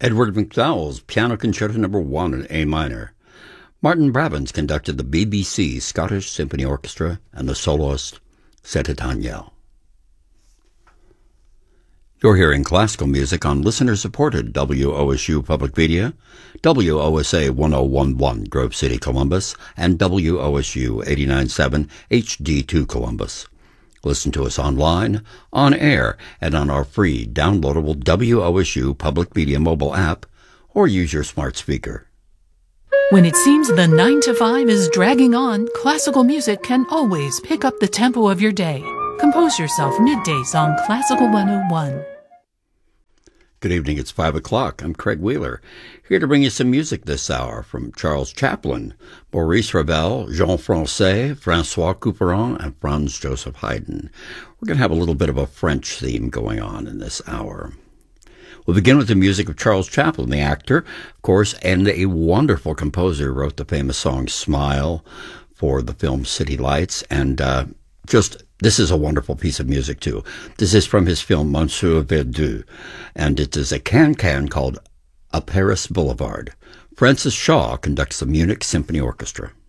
Edward MacDowell's Piano Concerto No. 1 in A minor. Martin Brabants conducted the BBC Scottish Symphony Orchestra and the soloist Seta Daniel. You're hearing classical music on listener-supported WOSU Public Media, WOSA 1011 Grove City, Columbus, and WOSU 89.7 HD2 Columbus. Listen to us online, on air, and on our free downloadable WOSU Public Media mobile app, or use your smart speaker. When it seems the 9 to 5 is dragging on, classical music can always pick up the tempo of your day. Compose yourself middays on Classical 101. Good evening, it's 5 o'clock. I'm Craig Wheeler, here to bring you some music this hour from Charles Chaplin, Maurice Ravel, Jean Francais, François Couperin, and Franz Joseph Haydn. We're going to have a little bit of a French theme going on in this hour. We'll begin with the music of Charles Chaplin, the actor, of course, and a wonderful composer who wrote the famous song Smile for the film City Lights, and this is a wonderful piece of music, too. This is from his film Monsieur Verdoux, and it is a can-can called A Paris Boulevard. Francis Shaw conducts the Munich Symphony Orchestra.